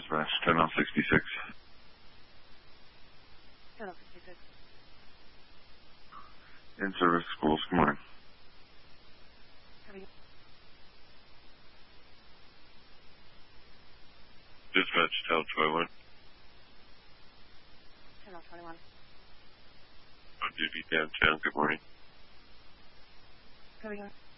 Dispatch, 10-66. 10-66. In service schools, good morning. Dispatch, Tel 21. 10-21. On duty downtown, good morning. Coming on.